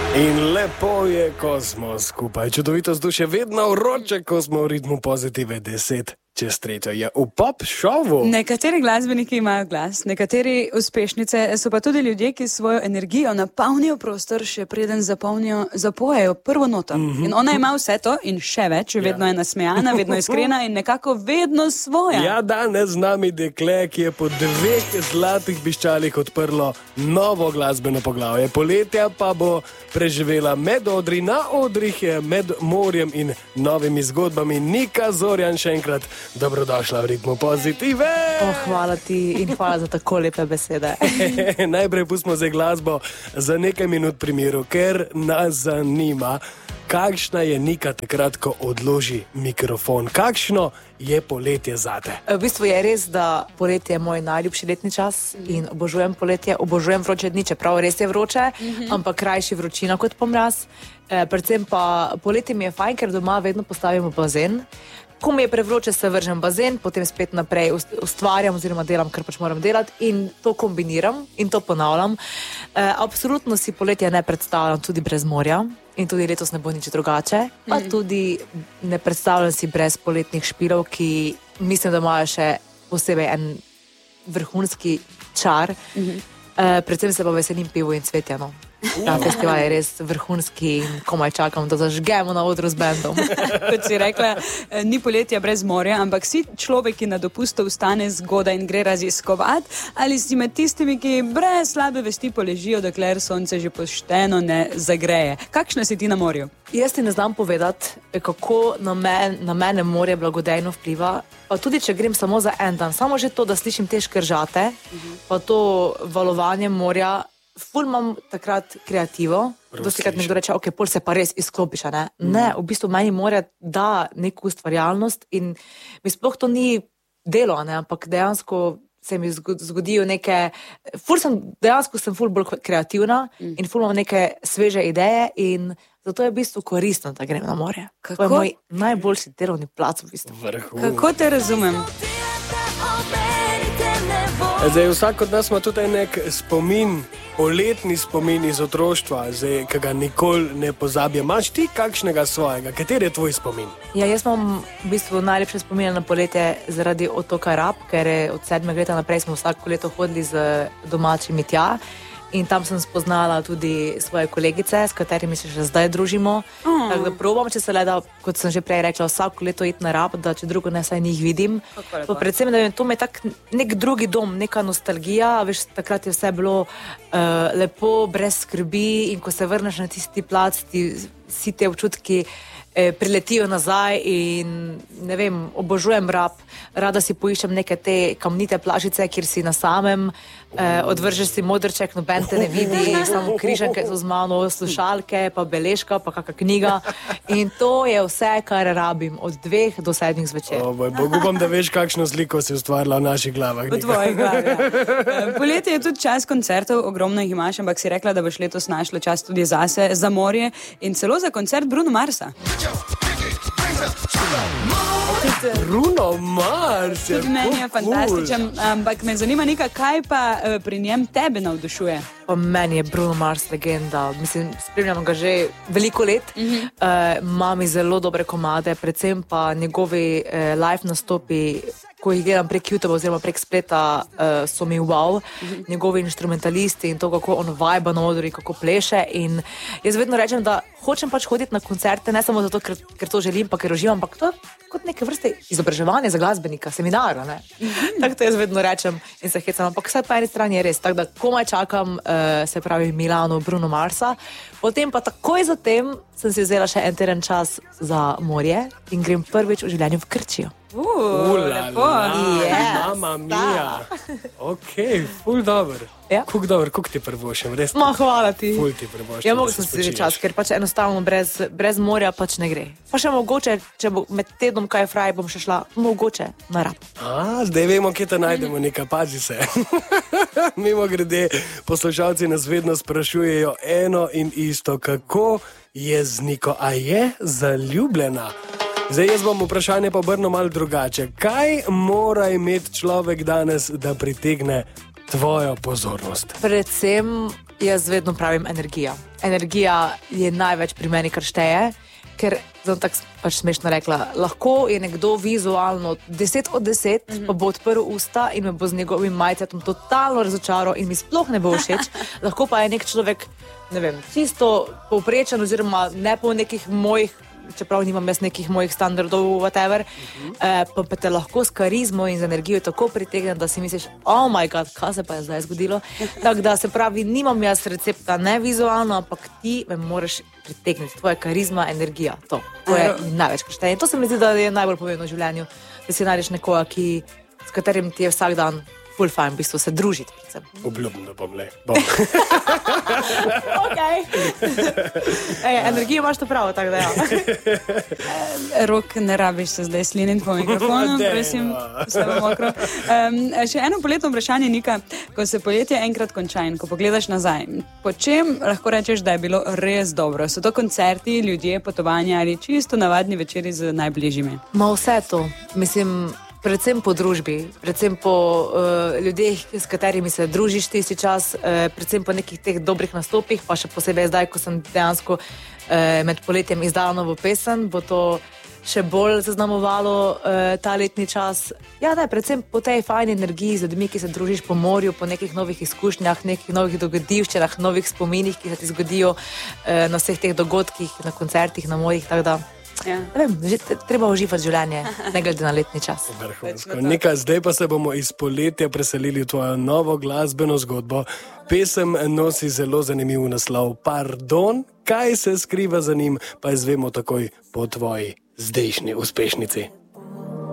In lepo je, ko smo skupaj. Čudovito vzdušje, vedno vroče, ko smo v ritmu Pozitive 10. Čez tretjo je v pop šovu. Nekateri glasbeniki imajo glas, nekateri uspešnice so pa tudi ljudje, ki svojo energijo napolnijo prostor, še preden zapojejo prvo noto. In ona ima vse to in še več, vedno je nasmejana, vedno iskrena in nekako vedno svoja. Ja, danes z nami dekle, ki je po 2 zlatih piščalih odprlo novo glasbeno poglavje. Poletja pa bo preživela med odri, na odrih, med morjem in novimi zgodbami. Nika Zorjan, še enkrat dobrodošla v ritmu Pozitive. Hvala ti in hvala za tako lepe besede. Najprej pustimo zdaj glasbo za nekaj minut pri miru, ker nas zanima, kakšna je Nika takrat, ko odloži mikrofon. Kakšno je poletje zate? V bistvu je res, da poletje je moj najljubši letni čas in obožujem poletje, obožujem vroče dni, čeprav res je vroče, ampak krajši vročina kot pomraz. Predvsem pa poletje mi je fajn, ker doma vedno postavimo bazen. Ko mi je prevroče, se vržem bazen, potem spet naprej ustvarjam oziroma delam, kar pač moram delati in to kombiniram in to ponavljam. Absolutno si poletje ne predstavljam tudi brez morja in tudi letos ne bo nič drugače, pa tudi ne predstavljam si brez poletnih špilov, ki mislim, da imajo še posebej en vrhunski čar. Predvsem se pa veselim pivu in cvetja, no. Ta festival je res vrhunski in komaj čakam, da zažgemo na odru z bendom. Kot si rekla, ni poletja brez morja, ampak si človek, ki na dopustu vstane zgodaj in gre raziskovati, ali si med tistimi, ki brez slabe vesti poležijo, dokler sonce že pošteno ne zagreje. Kakšna si ti na morju? Jaz ti ne znam povedati, kako na mene morje blagodejno vpliva, pa tudi če grem samo za en dan, samo že to, da slišim te škržate, pa to valovanje morja, ful imam takrat kreativo, dostikrat nekdo reče, ok, pol se pa res izklopiš, ne? Ne, v bistvu meni more da neko ustvarjalnost in mi sploh to ni delo, ne? Ampak dejansko se mi zgodijo neke, dejansko sem ful bolj kreativna in ful imam neke sveže ideje in zato je v bistvu koristno, da grem na morje. To je moj najboljši delovni plac v bistvu. Kako te razumem? Zdaj, vsak od nas ima tudi nek spomin, poletni spomin iz otroštva, zdaj, ki ga nikoli ne pozabi. Imaš ti kakšnega svojega? Kateri je tvoj spomin? Ja, jaz imam v bistvu najlepše spomine na poletje zaradi otoka Rab, ker od 7. leta naprej smo vsako leto hodili z domačimi tja. In tam sem spoznala tudi svoje kolegice, s katerimi se še zdaj družimo. Tako da probam, če se le da, kot sem že prej rekla, vsako leto iti na Rab, da če drugo ne, saj njih vidim. Pa predvsem, da to mi je tak nek drugi dom, neka nostalgija. Veš, takrat je vse bilo lepo, brez skrbi in ko se vrneš na tisti plac, vsi te občutki priletijo nazaj in ne vem, obožujem Rab. Rada si poiščem neke te kamnite plažice, kjer si na samem, odvržeš si modrček, noben te ne vidi, samo križanke so z mano, slušalke, pa beležka, pa kakšna knjiga. In to je vse, kar rabim od 2 do 7 zvečer. Upam, da veš, kakšno sliko si ustvarila v naših glavah. V tvojih glavah, ja. Poletje je tudi čas koncertov, ogromno jih imaš, ampak si rekla, da boš letos našla čas tudi zase, za morje in celo za koncert Bruno Marsa. Bruno Mars je meni je fantastičen, ampak me zanima nekaj, kaj pa pri njem tebe navdušuje? Pa meni je Bruno Mars legenda, mislim, spremljam ga že veliko let, imam zelo dobre komade, predvsem pa njegovi live nastopi, ko jih gledam prek YouTube oziroma prek spleta, so mi wow, njegovi instrumentalisti in to, kako on vajba na odru in kako pleše in jaz vedno rečem, da hočem pač hoditi na koncerte, ne samo zato, ker to želim, pa ker uživam, ampak to kot neke vrste izobraževanje za glasbenika, seminara, ne. Tako to jaz vedno rečem in se hecam, ampak vsaj po eni strani je res, tako da komaj čakam, se pravi Milano, Bruno Marsa, potem pa takoj zatem sem si vzela še en teden čas za morje in grem prvič v življenju v Grčijo. Lepo. Mama mia. Ok, ful dober. Ja. Kuk dober, kuk ti prvošem, res. Hvala ti. Ful ti prvošem. Ja, mogel sem si že čas, ker pač enostavno brez morja pač ne gre. Pa še mogoče, če bo med tednom kaj fraj, bom še šla mogoče na Rab. Zdaj vemo, kje te najdemo, Nika, pazi se. Mimo grede, poslušalci nas vedno sprašujejo eno in isto, kako je z Niko, a je zaljubljena? Zdaj jaz bom vprašanje pa obrnil malo drugače. Kaj mora imeti človek danes, da pritegne tvojo pozornost? Predvsem Jaz vedno pravim energija. Energija je največ pri meni, kar šteje, ker, zato tako pač smešno rekla, lahko je nekdo vizualno 10 od 10, pa bo odprl usta in me bo z njegovim majcetom totalno razočaral in mi sploh ne bo všeč. Lahko pa je nek človek, ne vem, čisto povprečen oziroma ne po nekih mojih, čeprav nimam jaz nekih mojih standardov, whatever, pa te lahko s karizmo in z energijo tako pritegne, da si misliš, oh my god, kaj se pa je zdaj zgodilo. Tako da se pravi, nimam jaz recepta ne vizualno, ampak ti me moraš pritegniti, tvoja karizma, energija, to je največ, kar šteje. In to se mi zdi, da je najbolj pomembno v življenju, da si najdeš nekoga, s katerim ti je vsak dan ful fajn, v bistvu se družiti. Obljubim, da bom le. Okay. Energijo imaš to pravo, tako da ja. Rok, ne rabiš se zdaj sliniti po mikrofonu, prosim, vse bo mokro. Še eno poletno vprašanje, Nika, ko se poletje enkrat konča in ko pogledaš nazaj, po čem lahko rečeš, da je bilo res dobro? So to koncerti, ljudje, potovanja ali čisto navadni večeri z najbližjimi? Ma vse to, mislim, predvsem po družbi, predvsem po ljudeh, s katerimi se družiš tisti čas, predvsem po nekih teh dobrih nastopih, pa še posebej zdaj, ko sem dejansko med poletjem izdala novo pesem, bo to še bolj zaznamovalo ta letni čas. Ja, ne, predvsem po tej fajni energiji z ljudmi, ki se družiš po morju, po nekih novih izkušnjah, nekih novih dogodivščinah, novih spominih, ki se ti zgodijo na vseh teh dogodkih, na koncertih, na mojih, tako da ja. Ne vem, treba uživati življenje, ne glede na letni čas. Nika, zdaj pa se bomo iz poletja preselili v tvojo novo glasbeno zgodbo. Pesem nosi zelo zanimiv naslov Pardon, kaj se skriva za njim, pa izvemo takoj po tvoji zdajšnji uspešnici.